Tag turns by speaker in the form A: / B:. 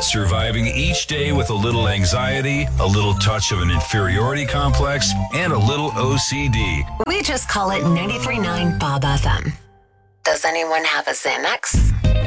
A: surviving each day with a little anxiety, a little touch of an inferiority complex, and a little OCD.
B: We just call it 93.9 Bob FM. Does anyone have a Xanax?